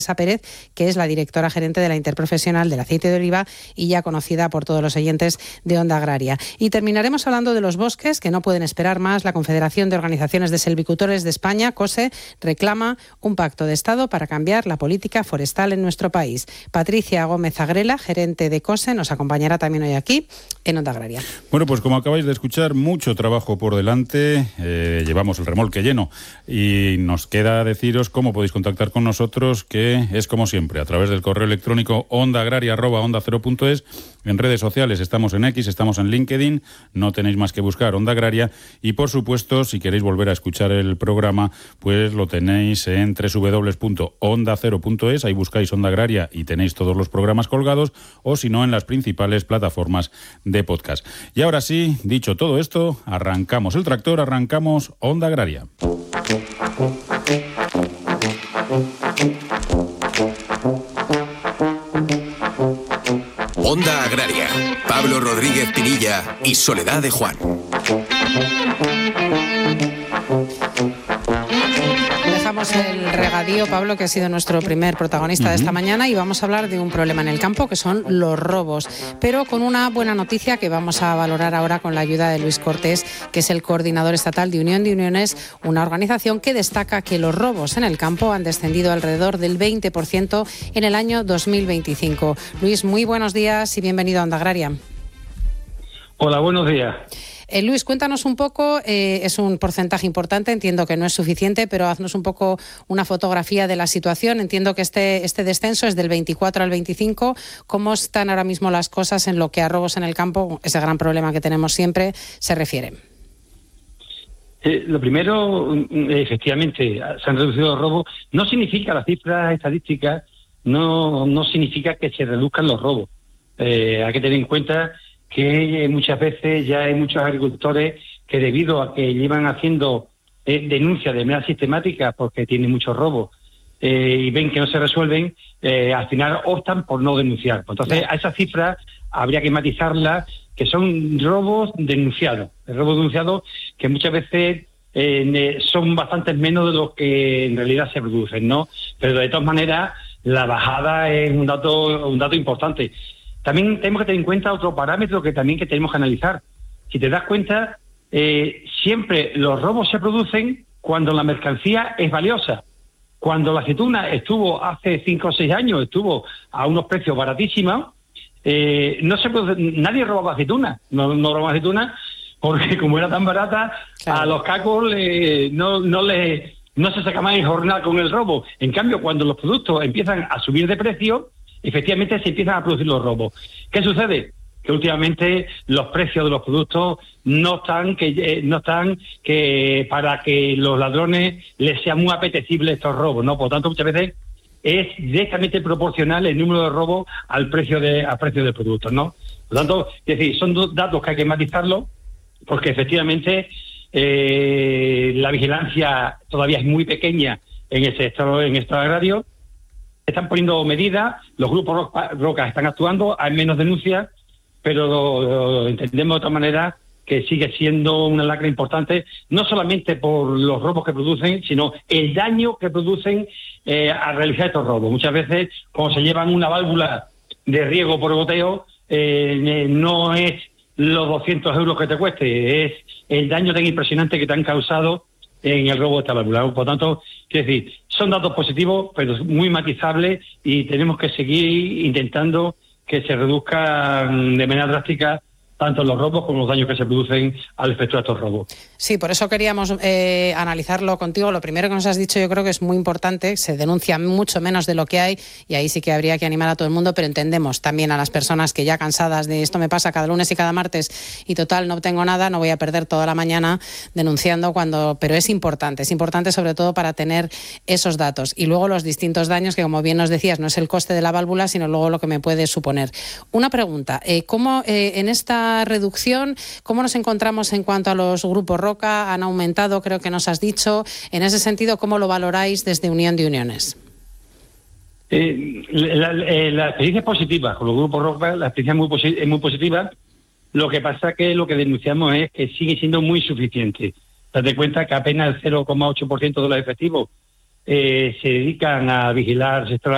Pérez, que es la directora gerente de la Interprofesional del Aceite de Oliva y ya conocida por todos los oyentes de Onda Agraria. Y terminaremos hablando de los bosques, que no pueden esperar más. La Confederación de Organizaciones de Silvicultores de España, COSE, reclama un pacto de Estado para cambiar la política forestal en nuestro país. Patricia Gómez Agrela, gerente de COSE, nos acompañará también hoy aquí en Onda Agraria. Bueno, pues como acabáis de escuchar, mucho trabajo por delante. Llevamos el remolque lleno y nos queda deciros cómo podéis contactar con nosotros, que es como siempre, a través del correo electrónico ondaagraria@onda0.es. En redes sociales estamos en X, estamos en LinkedIn, no tenéis más que buscar Onda Agraria. Y por supuesto, si queréis volver a escuchar el programa, pues lo tenéis en www.onda0.es, ahí buscáis Onda Agraria y tenéis todos los programas colgados, o si no, en las principales plataformas de podcast. Y ahora sí, dicho todo esto, arrancamos el tractor, arrancamos Onda Agraria. Onda Agraria, Pablo Rodríguez Pinilla y Soledad de Juan. Dejamos el regadío, Pablo, que ha sido nuestro primer protagonista de esta mañana, y vamos a hablar de un problema en el campo, que son los robos, pero con una buena noticia que vamos a valorar ahora con la ayuda de Luis Cortés, que es el coordinador estatal de Unión de Uniones, una organización que destaca que los robos en el campo han descendido alrededor del 20% en el año 2025. Luis, muy buenos días y bienvenido a Onda Agraria. Hola, buenos días. Luis, cuéntanos un poco, es un porcentaje importante, entiendo que no es suficiente, pero haznos un poco una fotografía de la situación. Entiendo que este descenso es del 24 al 25. ¿Cómo están ahora mismo las cosas en lo que a robos en el campo, ese gran problema que tenemos siempre, se refiere? Lo primero, efectivamente, se han reducido los robos. No significa, las cifras estadísticas, no significa que se reduzcan los robos. Hay que tener en cuenta que muchas veces ya hay muchos agricultores que, debido a que llevan haciendo denuncias de manera sistemática porque tienen muchos robos y ven que no se resuelven, al final optan por no denunciar. Entonces, a esas cifras habría que matizarlas, que son robos denunciados que muchas veces son bastantes menos de los que en realidad se producen, ¿no? Pero de todas maneras, la bajada es un dato importante. También tenemos que tener en cuenta otro parámetro que tenemos que analizar. Si te das cuenta, siempre los robos se producen cuando la mercancía es valiosa. Cuando la aceituna estuvo hace 5 o 6 años, estuvo a unos precios baratísimos, nadie robaba aceituna. No robaba aceituna porque, como era tan barata, claro, a los cacos no se sacaban en jornada con el robo. En cambio, cuando los productos empiezan a subir de precio, efectivamente se empiezan a producir los robos. ¿Qué sucede? Que últimamente los precios de los productos no están que para que los ladrones les sea muy apetecible estos robos, ¿no? Por lo tanto, muchas veces es directamente proporcional el número de robos al precio de productos, ¿no? Por lo tanto, es decir, son dos datos que hay que matizarlo, porque efectivamente la vigilancia todavía es muy pequeña en el sector agrario. Están poniendo medidas, los grupos Roca están actuando, hay menos denuncias, pero entendemos de otra manera que sigue siendo una lacra importante, no solamente por los robos que producen, sino el daño que producen al realizar estos robos. Muchas veces, cuando se llevan una válvula de riego por goteo, no es los 200 euros que te cueste, es el daño tan impresionante que te han causado en el robo de esta válvula. Por tanto, quiero decir, son datos positivos, pero muy matizables, y tenemos que seguir intentando que se reduzcan de manera drástica tanto los robos como los daños que se producen al efectuar estos robos. Sí, por eso queríamos analizarlo contigo. Lo primero que nos has dicho yo creo que es muy importante, se denuncia mucho menos de lo que hay, y ahí sí que habría que animar a todo el mundo, pero entendemos también a las personas que ya cansadas de esto me pasa cada lunes y cada martes y total no obtengo nada, no voy a perder toda la mañana denunciando pero es importante sobre todo para tener esos datos. Y luego los distintos daños que, como bien nos decías, no es el coste de la válvula, sino luego lo que me puede suponer. Una pregunta, ¿cómo en esta reducción, cómo nos encontramos en cuanto a los grupos Roca? Han aumentado, creo que nos has dicho. En ese sentido, ¿cómo lo valoráis desde Unión de Uniones? La experiencia es positiva. Con los grupos Roca la experiencia es muy positiva. Lo que pasa es que lo que denunciamos es que sigue siendo muy insuficiente. Date cuenta que apenas el 0,8% de los efectivos se dedican a vigilar el sector